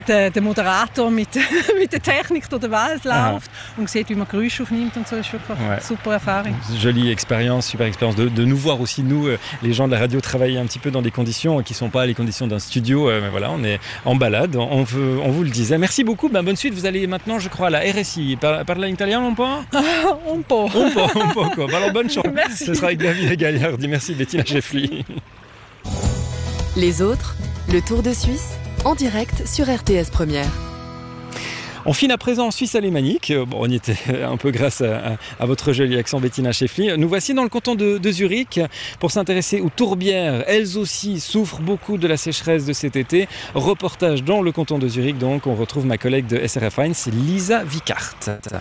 Der Moderator mit der Technik durch die Welt läuft und sieht, wie man Geräusche aufnimmt und so, ist wirklich eine super Erfahrung. Jolie expérience, super expérience de nous voir aussi, nous, les gens de la radio, travailler un petit peu dans des conditions qui ne sont pas les conditions d'un studio. Mais voilà, on est en balade, on vous le disait. Merci beaucoup, bonne suite. Vous allez maintenant, je crois, à la RSI. Parle italien un po'? Un po'. Un po', quoi. Alors bonne chance. Merci. Ce sera avec David Gagliardi. Merci Bettina Scheffli. Les autres, le Tour de Suisse, en direct sur RTS Première. On file à présent en Suisse alémanique. On y était un peu grâce à votre joli accent, Bettina Scheffli. Nous voici dans le canton de Zurich pour s'intéresser aux tourbières. Elles aussi souffrent beaucoup de la sécheresse de cet été. Reportage dans le canton de Zurich, donc on retrouve ma collègue de SRF 1, c'est Lisa Vicart.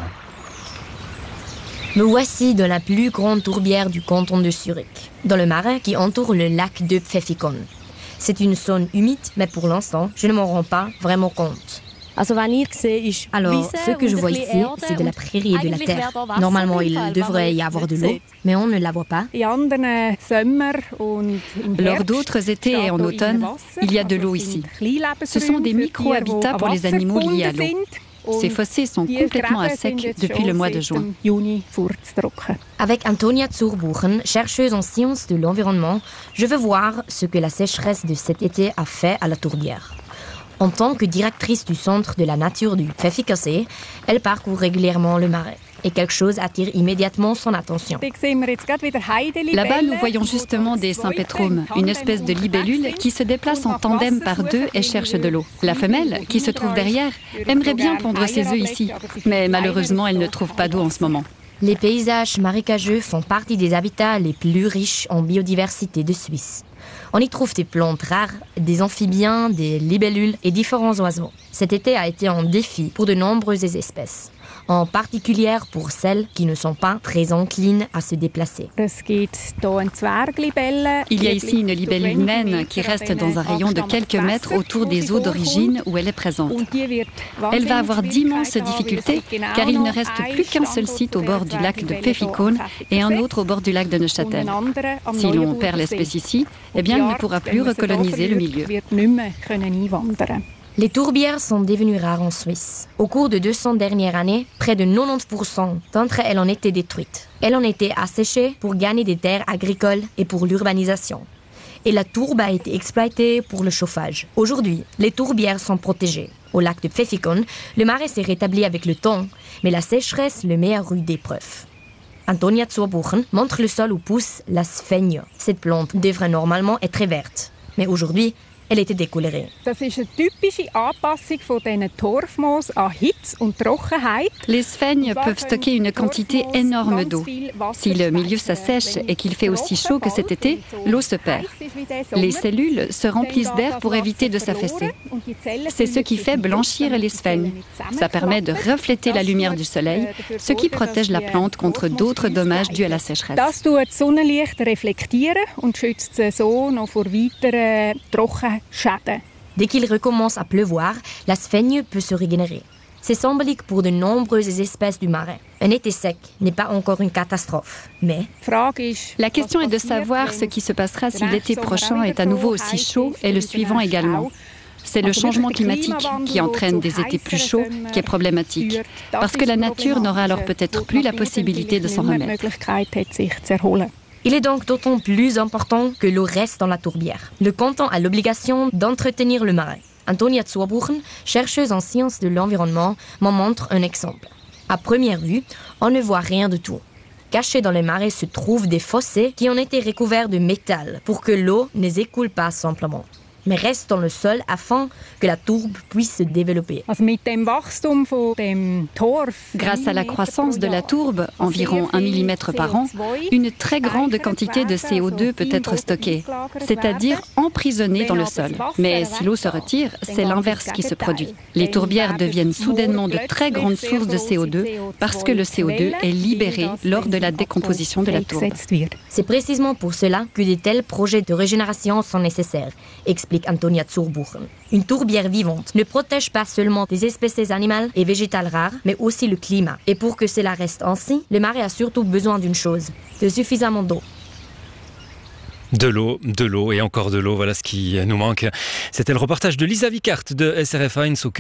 Me voici dans la plus grande tourbière du canton de Zurich, dans le marais qui entoure le lac de Pfäffikon. C'est une zone humide, mais pour l'instant, je ne m'en rends pas vraiment compte. Alors, ce que je vois ici, c'est de la prairie et de la terre. Normalement, il devrait y avoir de l'eau, mais on ne la voit pas. Lors d'autres étés et en automne, il y a de l'eau ici. Ce sont des micro-habitats pour les animaux liés à l'eau. Ces fossés sont complètement à sec depuis le mois de juin. Avec Antonia Zurbuchen, chercheuse en sciences de l'environnement, je veux voir ce que la sécheresse de cet été a fait à la tourbière. En tant que directrice du Centre de la nature du Pfäffikonsee, elle parcourt régulièrement le marais. Et quelque chose attire immédiatement son attention. Là-bas, nous voyons justement des Sympetrum, une espèce de libellule qui se déplace en tandem par deux et cherche de l'eau. La femelle, qui se trouve derrière, aimerait bien pondre ses œufs ici, mais malheureusement, elle ne trouve pas d'eau en ce moment. Les paysages marécageux font partie des habitats les plus riches en biodiversité de Suisse. On y trouve des plantes rares, des amphibiens, des libellules et différents oiseaux. Cet été a été un défi pour de nombreuses espèces, en particulier pour celles qui ne sont pas très enclines à se déplacer. Il y a ici une libellule naine qui reste dans un rayon de quelques mètres autour des eaux d'origine où elle est présente. Elle va avoir d'immenses difficultés car il ne reste plus qu'un seul site au bord du lac de Pfäffikon et un autre au bord du lac de Neuchâtel. Si l'on perd l'espèce ici, eh bien, elle ne pourra plus recoloniser le milieu. Les tourbières sont devenues rares en Suisse. Au cours de 200 dernières années, près de 90% d'entre elles ont été détruites. Elles ont été asséchées pour gagner des terres agricoles et pour l'urbanisation. Et la tourbe a été exploitée pour le chauffage. Aujourd'hui, les tourbières sont protégées. Au lac de Pfäffikon, le marais s'est rétabli avec le temps, mais la sécheresse le met à rude épreuve. Antonia Zurbuchen montre le sol où pousse la Sphaigne. Cette plante devrait normalement être verte, mais aujourd'hui, elle était décolorée. Les sphègnes peuvent stocker une quantité énorme d'eau. Si le milieu s'assèche et qu'il fait aussi chaud que cet été, l'eau se perd. Les cellules se remplissent d'air pour éviter de s'affaisser. C'est ce qui fait blanchir les sphènes. Ça permet de refléter la lumière du soleil, ce qui protège la plante contre d'autres dommages dus à la sécheresse. Dès qu'il recommence à pleuvoir, la Sphaigne peut se régénérer. C'est symbolique pour de nombreuses espèces du marais. Un été sec n'est pas encore une catastrophe, mais... La question est de savoir ce qui se passera si l'été prochain est à nouveau aussi chaud et le suivant également. C'est le changement climatique qui entraîne des étés plus chauds qui est problématique, parce que la nature n'aura alors peut-être plus la possibilité de s'en remettre. Il est donc d'autant plus important que l'eau reste dans la tourbière. Le canton a l'obligation d'entretenir le marais. Antonia Zurbuchen, chercheuse en sciences de l'environnement, m'en montre un exemple. À première vue, on ne voit rien du tout. Cachés dans le marais se trouvent des fossés qui ont été recouverts de métal pour que l'eau ne s'écoule pas simplement, mais reste dans le sol afin que la tourbe puisse se développer. Grâce à la croissance de la tourbe, environ 1 mm par an, une très grande quantité de CO2 peut être stockée, c'est-à-dire emprisonnée dans le sol. Mais si l'eau se retire, c'est l'inverse qui se produit. Les tourbières deviennent soudainement de très grandes sources de CO2 parce que le CO2 est libéré lors de la décomposition de la tourbe. C'est précisément pour cela que de tels projets de régénération sont nécessaires, explique Antonia Zurbuchen. Une tourbière vivante ne protège pas seulement des espèces animales et végétales rares, mais aussi le climat. Et pour que cela reste ainsi, le marais a surtout besoin d'une chose, de suffisamment d'eau. De l'eau et encore de l'eau, voilà ce qui nous manque. C'était le reportage de Lisa Vicart de SRF1.